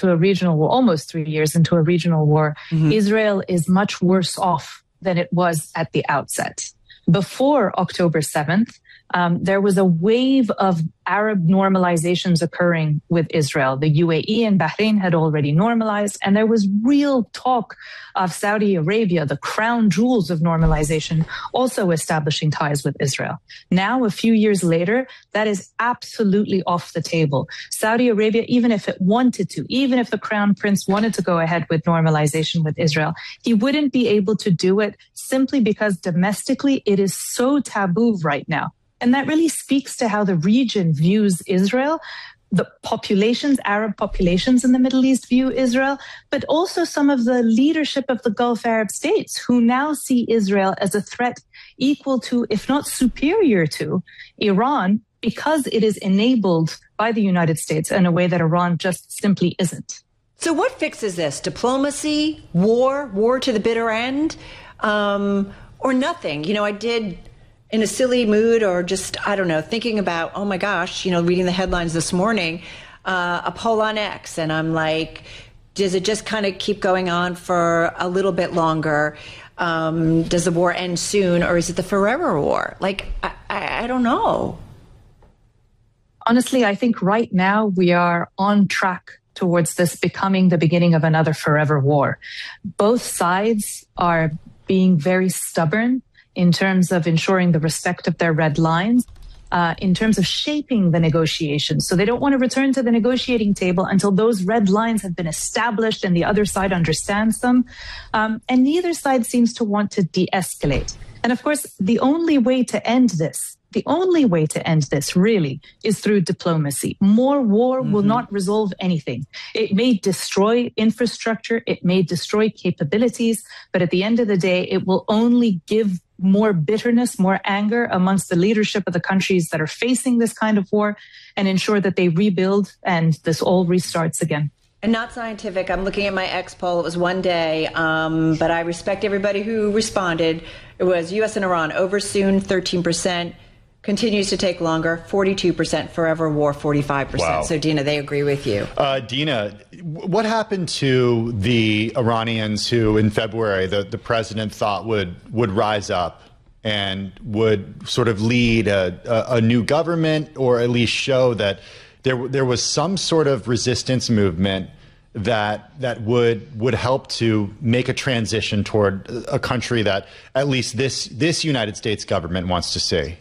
into a regional war, almost 3 years into a regional war, Israel is much worse off than it was at the outset. Before October 7th, there was a wave of Arab normalizations occurring with Israel. The UAE and Bahrain had already normalized, and there was real talk of Saudi Arabia, the crown jewels of normalization, also establishing ties with Israel. Now, a few years later, that is absolutely off the table. Saudi Arabia, even if it wanted to, even if the crown prince wanted to go ahead with normalization with Israel, he wouldn't be able to do it simply because domestically it is so taboo right now. And that really speaks to how the region views Israel, the populations, Arab populations in the Middle East view Israel, but also some of the leadership of the Gulf Arab states who now see Israel as a threat equal to, if not superior to, Iran, because it is enabled by the United States in a way that Iran just simply isn't. So what fixes this? Diplomacy, war to the bitter end, or nothing? You know, I did, in a silly mood or just, I don't know, thinking about, oh my gosh, you know, reading the headlines this morning, a poll on X. And I'm like, does it just kind of keep going on for a little bit longer? Does the war end soon, or is it the forever war? Like, I don't know. Honestly, I think right now we are on track towards this becoming the beginning of another forever war. Both sides are being very stubborn in terms of ensuring the respect of their red lines, in terms of shaping the negotiations. So they don't want to return to the negotiating table until those red lines have been established and the other side understands them. And neither side seems to want to de-escalate. And of course, the only way to end this really is through diplomacy. More war will not resolve anything. It may destroy infrastructure, it may destroy capabilities, but at the end of the day, it will only give more bitterness, more anger amongst the leadership of the countries that are facing this kind of war, and ensure that they rebuild and this all restarts again. And not scientific. I'm looking at my X poll. It was one day, but I respect everybody who responded. It was U.S. and Iran over soon, 13%. Continues to take longer, 42%, forever war, 45%. Wow. So, Dina, they agree with you. Dina, what happened to the Iranians who in February the president thought would rise up and would sort of lead a new government, or at least show that there was some sort of resistance movement that would help to make a transition toward a country that at least this United States government wants to see?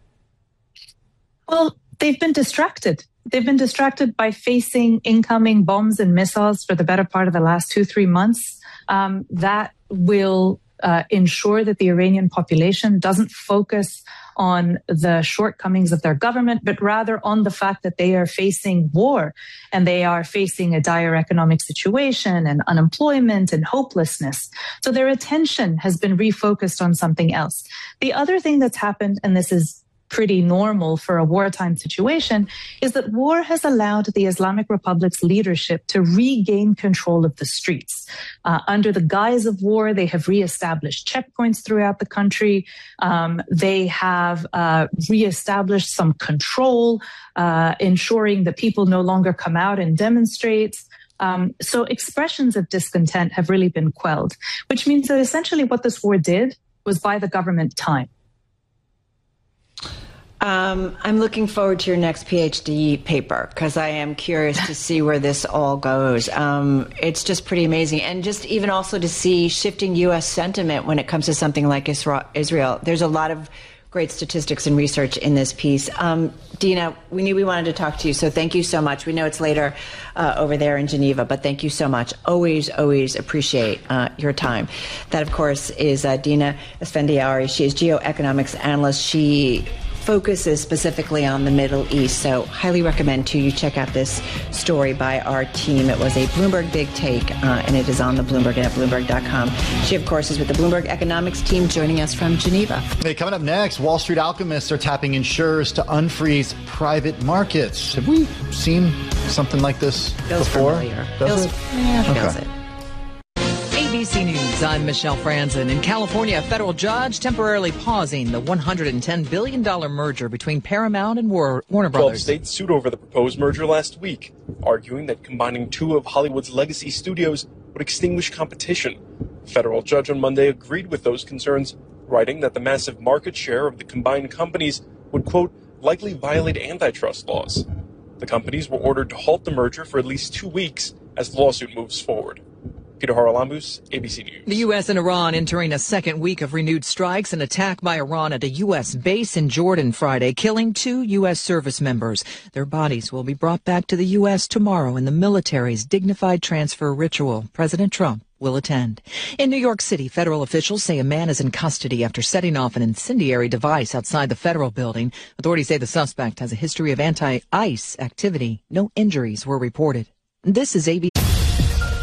Well, they've been distracted. They've been distracted by facing incoming bombs and missiles for the better part of the last 2-3 months. That will ensure that the Iranian population doesn't focus on the shortcomings of their government, but rather on the fact that they are facing war and they are facing a dire economic situation and unemployment and hopelessness. So their attention has been refocused on something else. The other thing that's happened, and this is pretty normal for a wartime situation, is that war has allowed the Islamic Republic's leadership to regain control of the streets. Under the guise of war, they have reestablished checkpoints throughout the country. They have reestablished some control, ensuring that people no longer come out and demonstrate. So expressions of discontent have really been quelled, which means that essentially what this war did was buy the government time. I'm looking forward to your next PhD paper, because I am curious to see where this all goes. It's just pretty amazing. And just even also to see shifting U.S. sentiment when it comes to something like Israel. There's a lot of great statistics and research in this piece. Dina, we knew we wanted to talk to you, so thank you so much. We know it's later over there in Geneva, but thank you so much. Always appreciate your time. That, of course, is Dina Esfandiari. She is geoeconomics analyst. She focuses specifically on the Middle East, so highly recommend to you check out this story by our team. It was a Bloomberg Big Take, and it is on the Bloomberg and at Bloomberg.com. She, of course, is with the Bloomberg Economics team, joining us from Geneva. Hey, coming up next, Wall Street alchemists are tapping insurers to unfreeze private markets. Have we seen something like this Feels before? Familiar. Feels it? Yeah, feels okay. it. A ABC News, I'm Michelle Franzen. In California, a federal judge temporarily pausing the $110 billion merger between Paramount and Warner Brothers. 12 states sued over the proposed merger last week, arguing that combining two of Hollywood's legacy studios would extinguish competition. A federal judge on Monday agreed with those concerns, writing that the massive market share of the combined companies would, quote, likely violate antitrust laws. The companies were ordered to halt the merger for at least 2 weeks as the lawsuit moves forward. Peter Haralambous, ABC News. The U.S. and Iran entering a second week of renewed strikes. An attack by Iran at a U.S. base in Jordan Friday, killing 2 U.S. service members. Their bodies will be brought back to the U.S. tomorrow in the military's dignified transfer ritual. President Trump will attend. In New York City, federal officials say a man is in custody after setting off an incendiary device outside the federal building. Authorities say the suspect has a history of anti-ICE activity. No injuries were reported. This is ABC.